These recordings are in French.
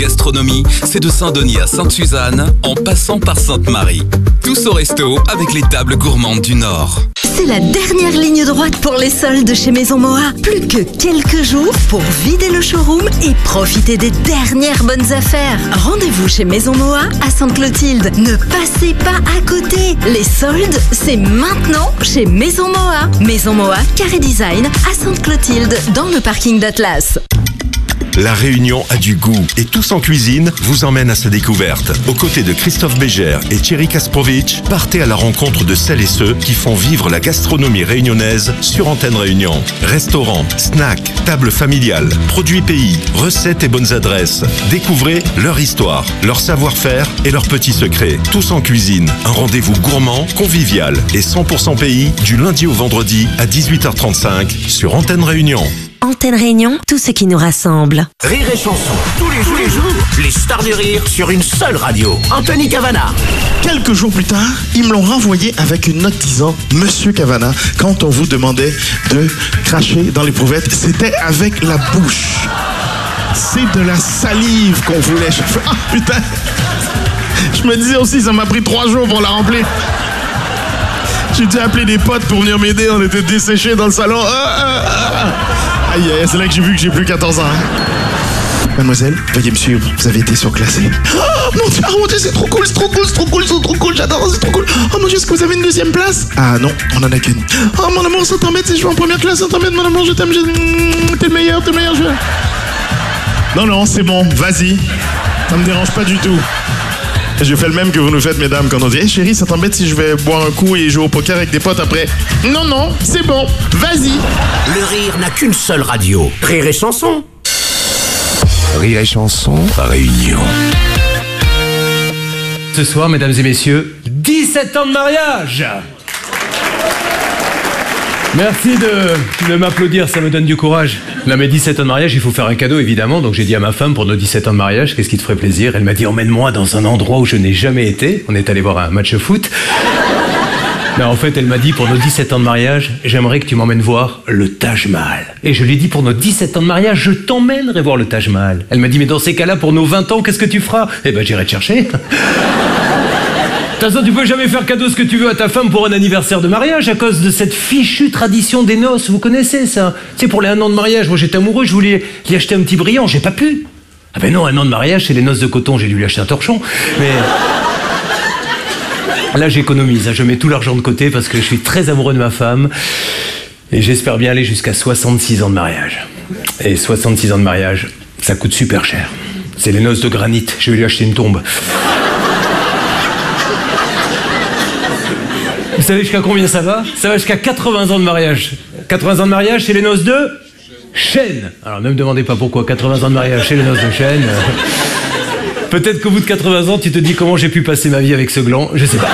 gastronomie, c'est de Saint-Denis à Sainte-Suzanne, en passant par Sainte-Marie. Tous au resto avec les tables gourmandes du Nord. C'est la dernière ligne droite pour les soldes chez Maison Moa. Plus que quelques jours pour vider le showroom et profiter des dernières bonnes affaires. Rendez-vous chez Maison Moa à Sainte-Clotilde. Ne passez pas à côté. Les soldes, c'est maintenant chez Maison Moa. Maison Moa, Carré Design à Sainte-Clotilde, dans le parking d'Atlas. La Réunion a du goût et Tous en cuisine vous emmène à sa découverte. Aux côtés de Christophe Bégère et Thierry Kasprovic, partez à la rencontre de celles et ceux qui font vivre la gastronomie réunionnaise sur Antenne Réunion. Restaurants, snacks, tables familiales, produits pays, recettes et bonnes adresses. Découvrez leur histoire, leur savoir-faire et leurs petits secrets. Tous en cuisine, un rendez-vous gourmand, convivial et 100% pays du lundi au vendredi à 18h35 sur Antenne Réunion. Antenne Réunion, tout ce qui nous rassemble. Rire et chanson, tous les jours, les stars du rire sur une seule radio. Anthony Cavana. Quelques jours plus tard, ils me l'ont renvoyé avec une note disant « Monsieur Cavana, quand on vous demandait de cracher dans l'éprouvettes, c'était avec la bouche. C'est de la salive qu'on voulait. » Je fais « Ah putain !» Je me disais aussi, ça m'a pris 3 jours pour la remplir. J'ai dû appeler des potes pour venir m'aider, on était desséchés dans le salon. Aïe, c'est là que j'ai vu que j'ai plus 14 ans. Mademoiselle, veuillez me suivre, vous avez été surclassée. Oh mon Dieu, c'est trop cool, j'adore, c'est trop cool. Oh mon Dieu, est-ce que vous avez une deuxième place? Ah non, on en a qu'une. Oh mon amour, ça t'embête si je vais en première classe, ça t'embête mon amour, je t'aime, t'es le meilleur, je... Non, c'est bon, vas-y, ça me dérange pas du tout. Je fais le même que vous nous faites, mesdames, quand on dit « Hey chérie, ça t'embête si je vais boire un coup et jouer au poker avec des potes après ?» Non, c'est bon, vas-y. Le rire n'a qu'une seule radio. Rire et chanson. Rire et chanson, Réunion. Ce soir, mesdames et messieurs, 17 ans de mariage. Merci de m'applaudir, ça me donne du courage. Là, mes 17 ans de mariage, il faut faire un cadeau, évidemment. Donc j'ai dit à ma femme, pour nos 17 ans de mariage, qu'est-ce qui te ferait plaisir? Elle m'a dit, emmène-moi dans un endroit où je n'ai jamais été. On est allé voir un match de foot. Mais en fait, elle m'a dit, pour nos 17 ans de mariage, j'aimerais que tu m'emmènes voir le Taj Mahal. Et je lui ai dit, pour nos 17 ans de mariage, je t'emmènerai voir le Taj Mahal. Elle m'a dit, mais dans ces cas-là, pour nos 20 ans, qu'est-ce que tu feras? Eh ben, j'irai te chercher. De toute façon, tu peux jamais faire cadeau ce que tu veux à ta femme pour un anniversaire de mariage à cause de cette fichue tradition des noces. Vous connaissez ça? Tu sais, pour les 1 an de mariage, moi j'étais amoureux, je voulais lui acheter un petit brillant, j'ai pas pu. Ah ben non, 1 an de mariage, c'est les noces de coton, j'ai dû lui acheter un torchon. Mais là, j'économise, je mets tout l'argent de côté parce que je suis très amoureux de ma femme et j'espère bien aller jusqu'à 66 ans de mariage. Et 66 ans de mariage, ça coûte super cher. C'est les noces de granit, je vais lui acheter une tombe. Vous savez jusqu'à combien ça va? Ça va jusqu'à 80 ans de mariage. 80 ans de mariage, c'est les noces de chêne. Alors ne me demandez pas pourquoi 80 ans de mariage, c'est les noces de chêne. Peut-être qu'au bout de 80 ans, tu te dis comment j'ai pu passer ma vie avec ce gland, je sais pas.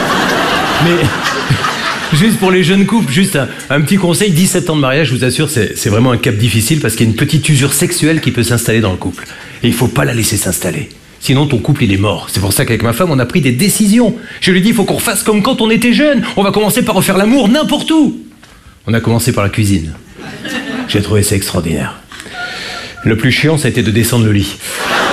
Mais juste pour les jeunes couples, juste un petit conseil, 17 ans de mariage, je vous assure, c'est vraiment un cap difficile parce qu'il y a une petite usure sexuelle qui peut s'installer dans le couple. Et il faut pas la laisser s'installer. Sinon, ton couple, il est mort. C'est pour ça qu'avec ma femme, on a pris des décisions. Je lui ai dit, il faut qu'on refasse comme quand on était jeune. On va commencer par refaire l'amour n'importe où. On a commencé par la cuisine. J'ai trouvé ça extraordinaire. Le plus chiant, ça a été de descendre le lit.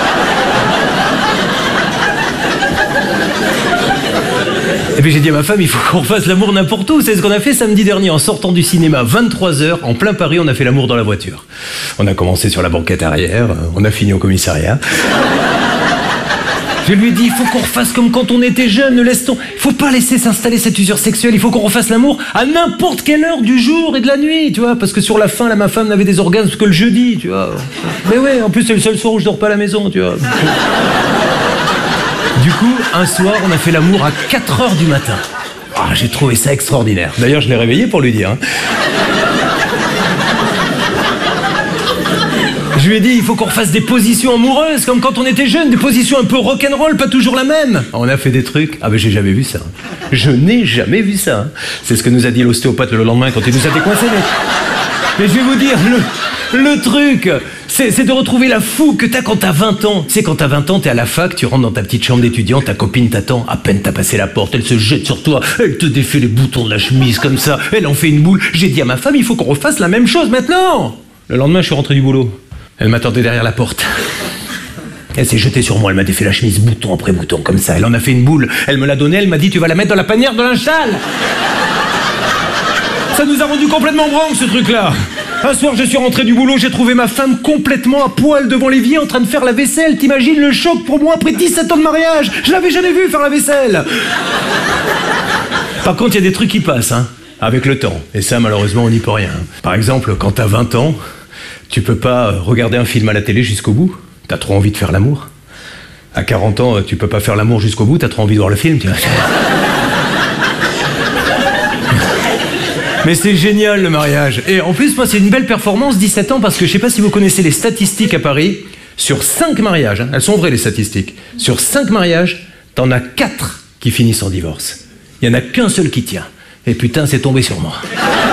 Et puis j'ai dit à ma femme, il faut qu'on refasse l'amour n'importe où. C'est ce qu'on a fait samedi dernier en sortant du cinéma, 23h, en plein Paris, on a fait l'amour dans la voiture. On a commencé sur la banquette arrière, on a fini au commissariat. Je lui ai dit, il faut qu'on refasse comme quand on était jeune, ne laisse-t-on... Il faut pas laisser s'installer cette usure sexuelle, il faut qu'on refasse l'amour à n'importe quelle heure du jour et de la nuit, tu vois, parce que sur la fin, là, ma femme n'avait des orgasmes que le jeudi, tu vois. Mais ouais, en plus, c'est le seul soir où je dors pas à la maison, tu vois. Du coup, un soir, on a fait l'amour à 4h du matin. Ah, j'ai trouvé ça extraordinaire. D'ailleurs, je l'ai réveillé pour lui dire, hein. Je lui ai dit, il faut qu'on refasse des positions amoureuses, comme quand on était jeune, des positions un peu rock'n'roll, pas toujours la même. On a fait des trucs. Ah ben j'ai jamais vu ça. Je n'ai jamais vu ça. C'est ce que nous a dit l'ostéopathe le lendemain quand il nous a décoincés. Mais je vais vous dire, le truc, c'est de retrouver la fougue que t'as quand t'as 20 ans. Tu sais, quand t'as 20 ans, t'es à la fac, tu rentres dans ta petite chambre d'étudiant, ta copine t'attend, à peine t'as passé la porte, elle se jette sur toi, elle te défait les boutons de la chemise comme ça, elle en fait une boule. J'ai dit à ma femme, il faut qu'on refasse la même chose maintenant. Le lendemain, je suis rentré du boulot. Elle m'attendait derrière la porte. Elle s'est jetée sur moi, elle m'a défait la chemise bouton après bouton, comme ça. Elle en a fait une boule, elle me l'a donnée, elle m'a dit tu vas la mettre dans la panière de linge sale. Ça nous a rendu complètement branque ce truc-là. Un soir, je suis rentré du boulot, j'ai trouvé ma femme complètement à poil devant l'évier en train de faire la vaisselle. T'imagines le choc pour moi après 17 ans de mariage? Je l'avais jamais vu faire la vaisselle. Par contre, il y a des trucs qui passent, hein, avec le temps. Et ça, malheureusement, on n'y peut rien. Par exemple, quand t'as 20 ans, tu peux pas regarder un film à la télé jusqu'au bout. T'as trop envie de faire l'amour. À 40 ans, tu peux pas faire l'amour jusqu'au bout, t'as trop envie de voir le film. Mais c'est génial le mariage. Et en plus, moi, c'est une belle performance, 17 ans, parce que je sais pas si vous connaissez les statistiques à Paris. Sur 5 mariages, hein, elles sont vraies les statistiques. Sur 5 mariages, t'en as 4 qui finissent en divorce. Il y en a qu'un seul qui tient. Et putain, c'est tombé sur moi.